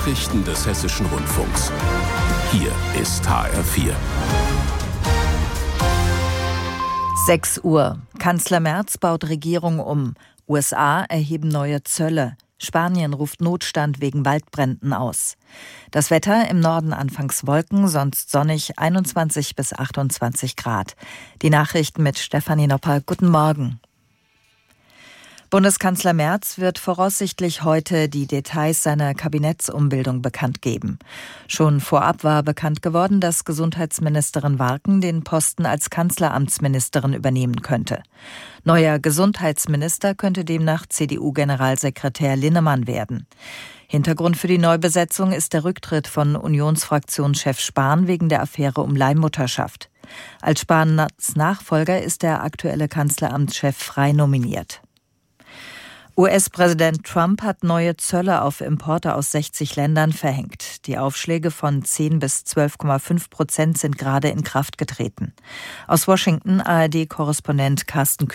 Nachrichten des Hessischen Rundfunks. Hier ist HR4. 6 Uhr. Kanzler Merz baut Regierung um. USA erheben neue Zölle. Spanien ruft Notstand wegen Waldbränden aus. Das Wetter: im Norden anfangs Wolken, sonst sonnig, 21 bis 28 Grad. Die Nachrichten mit Stefanie Nopper. Guten Morgen. Bundeskanzler Merz wird voraussichtlich heute die Details seiner Kabinettsumbildung bekannt geben. Schon vorab war bekannt geworden, dass Gesundheitsministerin Warken den Posten als Kanzleramtsministerin übernehmen könnte. Neuer Gesundheitsminister könnte demnach CDU-Generalsekretär Linnemann werden. Hintergrund für die Neubesetzung ist der Rücktritt von Unionsfraktionschef Spahn wegen der Affäre um Leihmutterschaft. Als Spahns Nachfolger ist der aktuelle Kanzleramtschef frei nominiert. US-Präsident Trump hat neue Zölle auf Importe aus 60 Ländern verhängt. Die Aufschläge von 10 bis 12,5% sind gerade in Kraft getreten. Aus Washington ARD-Korrespondent Carsten Kühn.